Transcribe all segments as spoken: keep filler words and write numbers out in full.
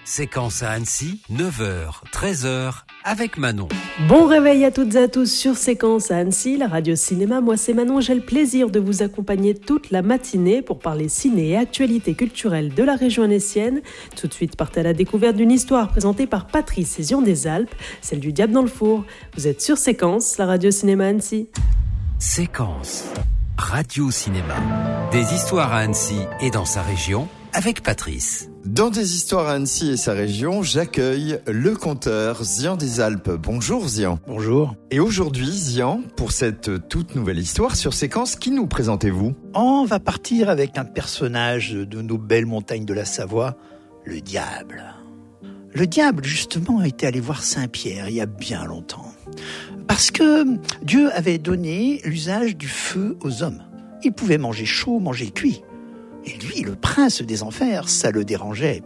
Séquence à Annecy, neuf heures, treize heures, avec Manon. Bon réveil à toutes et à tous sur Séquence à Annecy, la radio cinéma. Moi c'est Manon, j'ai le plaisir de vous accompagner toute la matinée pour parler ciné et actualité culturelle de la région annécienne. Tout de suite, partez à la découverte d'une histoire présentée par Patrice et Zion des Alpes, celle du diable dans le four. Vous êtes sur Séquence, la radio cinéma Annecy. Séquence, radio cinéma. Des histoires à Annecy et dans sa région, avec Patrice. Dans des histoires à Annecy et sa région, j'accueille le conteur Zian des Alpes. Bonjour Zian. Bonjour. Et aujourd'hui, Zian, pour cette toute nouvelle histoire sur Séquence, qui nous présentez-vous ? On va partir avec un personnage de nos belles montagnes de la Savoie, le diable. Le diable, justement, était allé voir Saint-Pierre il y a bien longtemps. Parce que Dieu avait donné l'usage du feu aux hommes. Ils pouvaient manger chaud, manger cuit. Et lui, le prince des enfers, ça le dérangeait.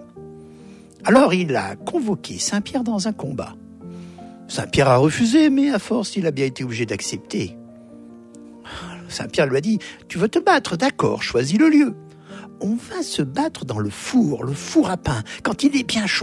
Alors il a convoqué Saint-Pierre dans un combat. Saint-Pierre a refusé, mais à force, il a bien été obligé d'accepter. Saint-Pierre lui a dit « Tu veux te battre, d'accord, choisis le lieu. On va se battre dans le four, le four à pain, quand il est bien chaud. »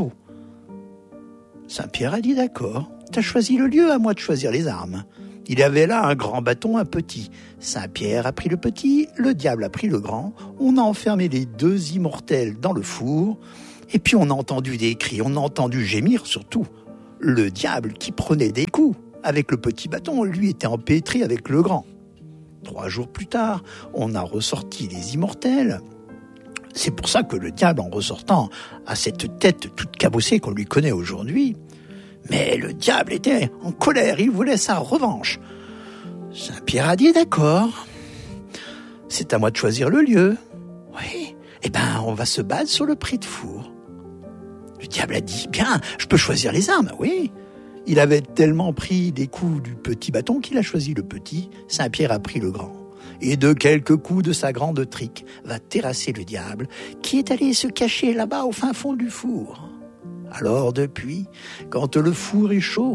Saint-Pierre a dit « D'accord, t'as choisi le lieu, à moi de choisir les armes. » Il y avait là un grand bâton, un petit. Saint-Pierre a pris le petit, le diable a pris le grand. On a enfermé les deux immortels dans le four. Et puis on a entendu des cris, on a entendu gémir surtout. Le diable qui prenait des coups avec le petit bâton, lui était empêtré avec le grand. Trois jours plus tard, on a ressorti les immortels. C'est pour ça que le diable, en ressortant, a cette tête toute cabossée qu'on lui connaît aujourd'hui. Mais le diable était en colère, il voulait sa revanche. Saint-Pierre a dit « D'accord, c'est à moi de choisir le lieu. » Oui, eh ben on va se battre sur le pré de four. Le diable a dit « Bien, je peux choisir les armes, oui. » Il avait tellement pris des coups du petit bâton qu'il a choisi le petit. Saint-Pierre a pris le grand. Et de quelques coups de sa grande trique va terrasser le diable qui est allé se cacher là-bas au fin fond du four. Alors depuis, quand le four est chaud,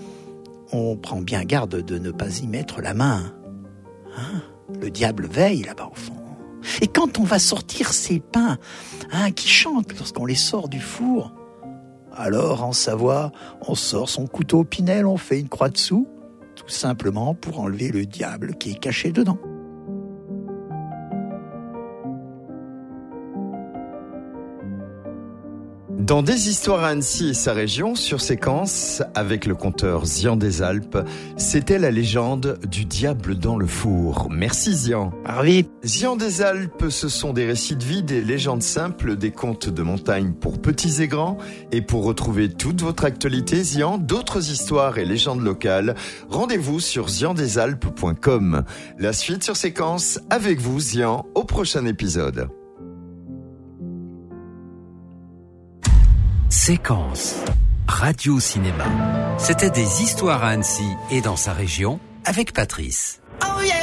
on prend bien garde de ne pas y mettre la main. Hein? Le diable veille là-bas au fond. Et quand on va sortir ces pains hein, qui chantent lorsqu'on les sort du four, alors en Savoie, on sort son couteau au pinel, on fait une croix dessous, tout simplement pour enlever le diable qui est caché dedans. Dans des histoires à Annecy et sa région, sur Séquence, avec le conteur Zian des Alpes, c'était la légende du diable dans le four. Merci Zian. Ravi. Zian des Alpes, ce sont des récits de vie, des légendes simples, des contes de montagne pour petits et grands. Et pour retrouver toute votre actualité, Zian, d'autres histoires et légendes locales, rendez-vous sur zian des alpes point com. La suite sur Séquence, avec vous Zian, au prochain épisode. Séquence, radio cinéma. C'était des histoires à Annecy et dans sa région, avec Patrice.